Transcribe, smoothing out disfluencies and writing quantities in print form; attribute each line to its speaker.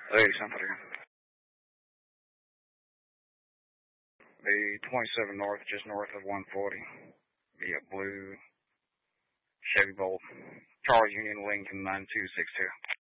Speaker 1: Hey, somebody. The 27 North, just north of 140. Be a blue Chevy Bolt. Charles Union Lincoln 9262.